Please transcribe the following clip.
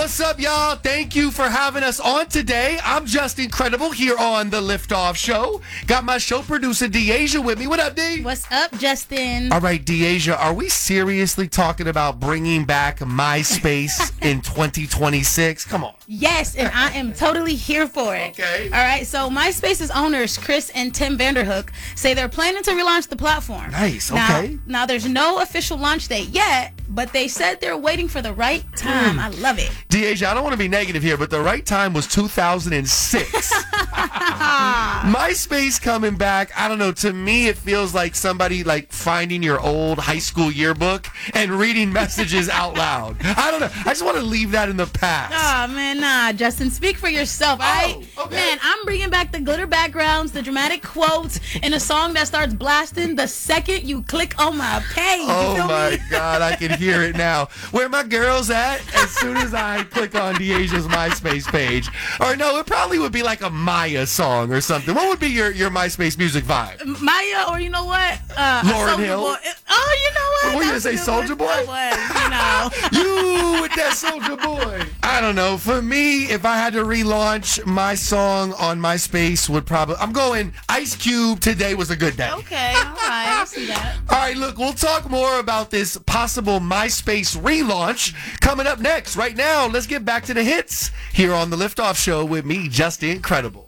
What's up, y'all? Thank you for having us on today. I'm just incredible here on the Liftoff Show. Got my show producer, Deasia, with me. What up, D? What's up, Justin? All right, Deasia, are we seriously talking about bringing back MySpace in 2026? Come on. Yes, and I am totally here for it. Okay. All right, so MySpace's owners, Chris and Tim Vanderhook, say they're planning to relaunch the platform. Nice, okay. Now there's no official launch date yet, but they said they're waiting for the right time. I love it. Deasia, I don't want to be negative here, but the right time was 2006. MySpace coming back, I don't know, to me it feels like somebody like finding your old high school yearbook and reading messages out loud. I don't know. I just want to leave that in the past. Oh, man, nah, Justin, speak for yourself, all right? Okay. Man, I'm bringing back the glitter backgrounds, the dramatic quotes, and a song that starts blasting the second you click on my page. Oh You feel my me? God, I can hear it now. Where my girls at? As soon as I click on Deasia's MySpace page. Or no, it probably would be like a Maya song or something. What would be your MySpace music vibe? Maya, or you know what? Lauryn Soulja Hill? Boy. Oh, you know what? What were you That's gonna a say, good one. Soulja Boy? I was, you know. You with that Soldier Boy. I don't know. For me, if I had to relaunch my song on MySpace, would probably I'm going Ice Cube. Today was a good day. Okay, all right, I see that. All right, look, we'll talk more about this possible MySpace relaunch coming up next. Right now, let's get back to the hits here on the Liftoff Show with me, Just Incredible.